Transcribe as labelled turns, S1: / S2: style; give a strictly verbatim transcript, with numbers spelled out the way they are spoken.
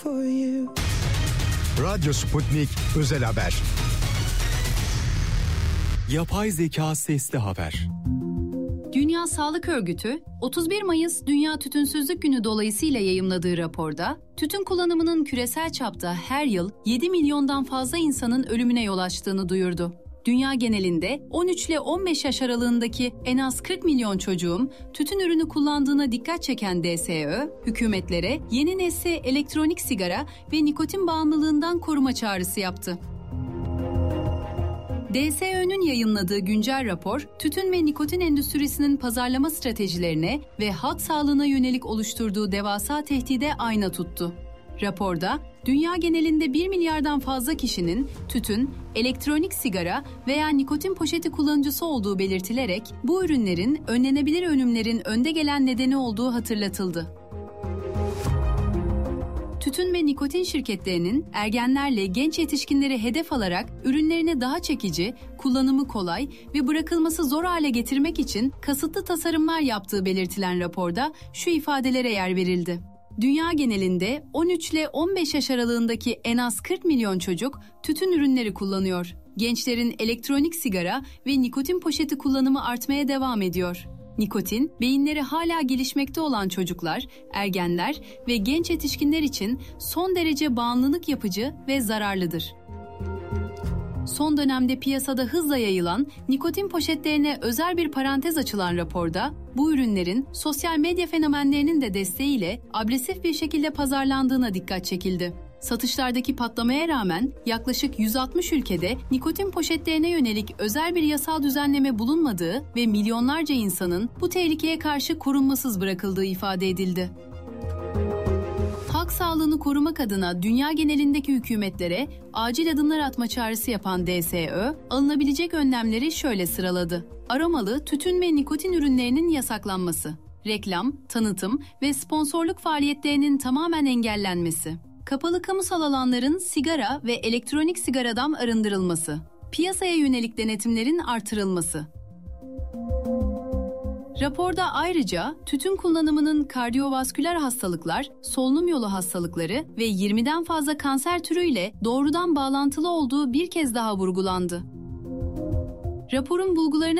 S1: Radyo Sputnik Özel Haber.
S2: Yapay zeka sesli haber.
S3: Dünya Sağlık Örgütü, otuz bir Mayıs Dünya Tütünsüzlük Günü dolayısıyla yayımladığı raporda, tütün kullanımının küresel çapta her yıl yedi milyondan fazla insanın ölümüne yol açtığını duyurdu. Dünya genelinde on üç ile on beş yaş aralığındaki en az kırk milyon çocuğun tütün ürünü kullandığına dikkat çeken D S Ö, hükümetlere yeni nesil elektronik sigara ve nikotin bağımlılığından koruma çağrısı yaptı. D S Ö'nün yayınladığı güncel rapor, tütün ve nikotin endüstrisinin pazarlama stratejilerine ve halk sağlığına yönelik oluşturduğu devasa tehdide ayna tuttu. Raporda, dünya genelinde bir milyardan fazla kişinin tütün, elektronik sigara veya nikotin poşeti kullanıcısı olduğu belirtilerek bu ürünlerin önlenebilir ölümlerin önde gelen nedeni olduğu hatırlatıldı. Tütün ve nikotin şirketlerinin ergenlerle genç yetişkinleri hedef alarak ürünlerini daha çekici, kullanımı kolay ve bırakılması zor hale getirmek için kasıtlı tasarımlar yaptığı belirtilen raporda şu ifadelere yer verildi. Dünya genelinde on üç ile on beş yaş aralığındaki en az kırk milyon çocuk tütün ürünleri kullanıyor. Gençlerin elektronik sigara ve nikotin poşeti kullanımı artmaya devam ediyor. Nikotin, beyinleri hala gelişmekte olan çocuklar, ergenler ve genç yetişkinler için son derece bağımlılık yapıcı ve zararlıdır. Son dönemde piyasada hızla yayılan nikotin poşetlerine özel bir parantez açılan raporda, bu ürünlerin sosyal medya fenomenlerinin de desteğiyle agresif bir şekilde pazarlandığına dikkat çekildi. Satışlardaki patlamaya rağmen yaklaşık yüz altmış ülkede nikotin poşetlerine yönelik özel bir yasal düzenleme bulunmadığı ve milyonlarca insanın bu tehlikeye karşı korunmasız bırakıldığı ifade edildi. Halk sağlığını korumak adına dünya genelindeki hükümetlere acil adımlar atma çağrısı yapan D S Ö, alınabilecek önlemleri şöyle sıraladı. Aromalı tütün ve nikotin ürünlerinin yasaklanması, reklam, tanıtım ve sponsorluk faaliyetlerinin tamamen engellenmesi, kapalı kamusal alanların sigara ve elektronik sigaradan arındırılması, piyasaya yönelik denetimlerin artırılması. Raporda ayrıca tütün kullanımının kardiyovasküler hastalıklar, solunum yolu hastalıkları ve yirmiden fazla kanser türüyle doğrudan bağlantılı olduğu bir kez daha vurgulandı. Raporun bulgularına